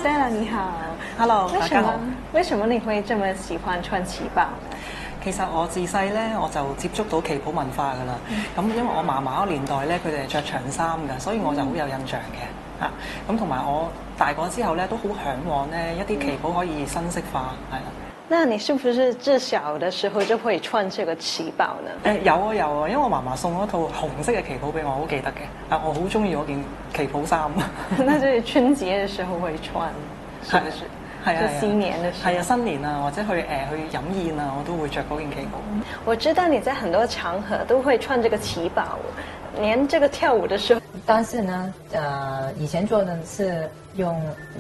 Stella 你好 ，Hello， 大家好。 為什麼你會這麼喜歡穿旗袍呢？ 其實我自細咧我就接觸到旗袍文化㗎啦。咁因為我嫲嫲嗰年代咧，佢哋係着長衫㗎，所以我就好有印象嘅嚇。咁同埋我大個之後咧，都好嚮往咧一啲旗袍可以新式化，係啦。 那你是不是自小的時候就會穿這個旗袍呢？ 有啊，因為我嫲嫲送咗套紅色嘅旗袍俾我，好記得嘅。我好中意嗰件旗袍衫。 那就是春節嘅時候會穿，是不是？係啊，新年嘅時候。係啊， 新年啊，或者去飲宴啊，我都會着嗰件旗袍。 我知道你在很多場合都會穿這個旗袍，連這個跳舞的時候。 但是呢，以前做的是用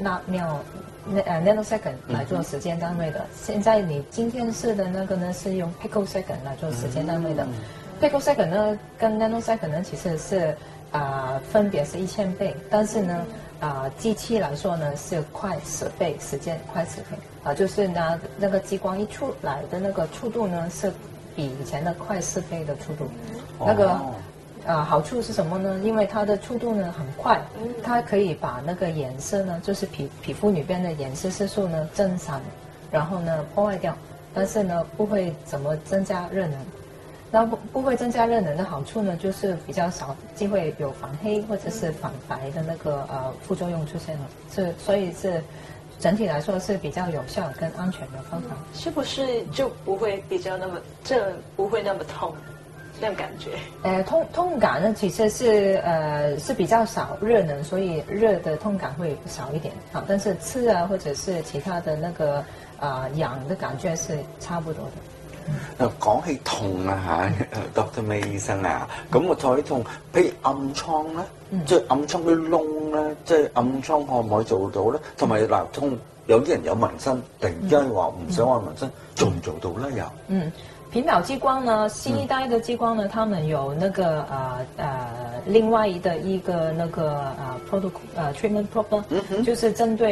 nanosecond 來做時間單位的，現在你今天試的那個呢是用 picosecond 來做時間單位的。picosecond 呢跟 nanosecond 呢其實是分別是1000倍，但是呢機器來說呢是快10倍，時間快10倍就是呢那個激光一出來的那個速度呢是比以前的快4倍的速度，那個。好處是什麼呢？因為它的速度呢很快，它可以把那個顏色呢，就是皮膚裏邊的顏色色素呢蒸散，然後呢破壞掉，但是呢不會怎麼增加熱能。那不會增加熱能的好處呢，就是比較少機會有反黑或者是反白的那個副作用出現了，所以是整體來說是比較有效跟安全的方法。 是不是就不會比較不會那麼痛？那種感覺， 痛感呢，其實是比較少熱能，所以熱的痛感會少一點。但是刺啊，或者是其他的那個癢的感覺是差不多的。 講起痛啊嚇，Dr. May 醫生啊，咁我睇痛，譬如暗瘡咧，即係暗瘡啲窿咧，即係暗瘡可唔可以做到咧？同埋嗱，痛有啲人有紋身，突然間話唔想話紋身，做唔做到咧又？ 平表激光呢，新一代的激光呢，他們有那個另外的一個那個protocol treatment protocol，就是針對